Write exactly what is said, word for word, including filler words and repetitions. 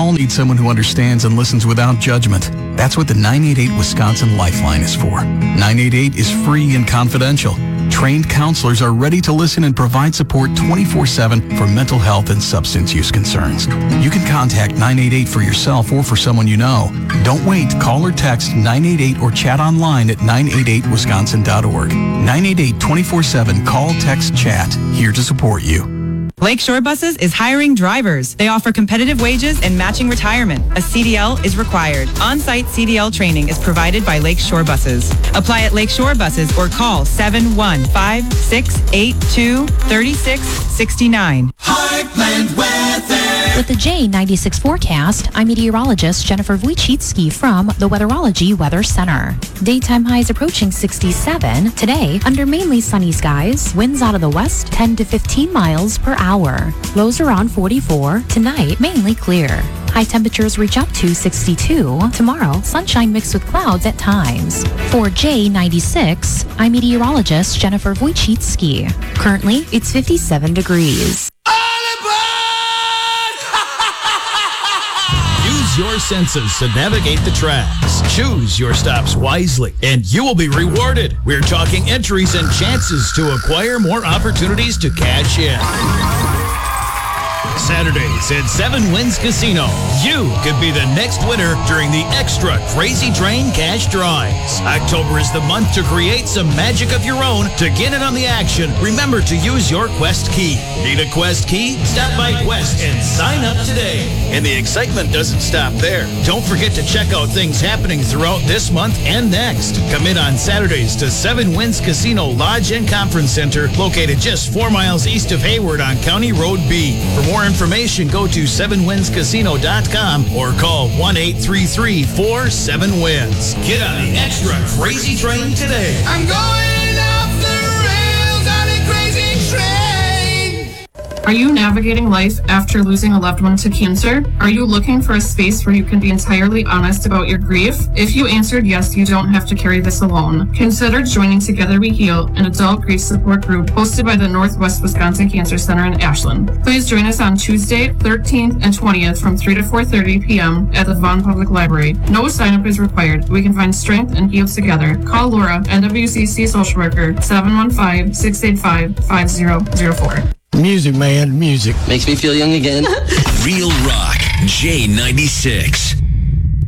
all need someone who understands and listens without judgment. That's what the nine eight eight Wisconsin Lifeline is for. nine eight eight is free and confidential. Trained counselors are ready to listen and provide support twenty-four seven for mental health and substance use concerns. You can contact nine eight eight for yourself or for someone you know. Don't wait. Call or text nine eight eight or chat online at nine eight eight wisconsin dot org. nine eight eight twenty-four seven. Call, text, chat. Here to support you. Lakeshore Buses is hiring drivers. They offer competitive wages and matching retirement. A C D L is required. On-site C D L training is provided by Lakeshore Buses. Apply at Lakeshore Buses or call seven one five, six eight two, three six six nine. Heartland Weather. With the J ninety-six forecast, I'm meteorologist Jennifer Wojcicki from the Weatherology Weather Center. Daytime highs approaching sixty-seven. Today, under mainly sunny skies, winds out of the west ten to fifteen miles per hour. Lows around forty-four. Tonight, mainly clear. High temperatures reach up to sixty-two. Tomorrow, sunshine mixed with clouds at times. For J ninety-six, I'm meteorologist Jennifer Wojcicki. Currently, it's fifty-seven degrees. Use your senses to navigate the tracks. Choose your stops wisely, and you will be rewarded. We're talking entries and chances to acquire more opportunities to cash in. Saturdays at Seven Winds Casino. You could be the next winner during the Extra Crazy Train Cash Drawings. October is the month to create some magic of your own. To get in on the action, remember to use your Quest key. Need a Quest key? Stop by Quest and sign up today. And the excitement doesn't stop there. Don't forget to check out things happening throughout this month and next. Come in on Saturdays to Seven Winds Casino Lodge and Conference Center, located just four miles east of Hayward on County Road B. For more information, go to seven winds casino dot com or call one eight three three, four seven wins. Get on the Extra Crazy Train today. I'm going off the rails on a crazy train. Are you navigating life after losing a loved one to cancer? Are you looking for a space where you can be entirely honest about your grief? If you answered yes, you don't have to carry this alone. Consider joining Together We Heal, an adult grief support group hosted by the Northwest Wisconsin Cancer Center in Ashland. Please join us on Tuesday, thirteenth and twentieth from three to four thirty p.m. at the Vaughan Public Library. No sign-up is required. We can find strength and heal together. Call Laura, N W C C social worker, seven one five, six eight five, five zero zero four. Music, man, music. Makes me feel young again. Real Rock, J ninety-six.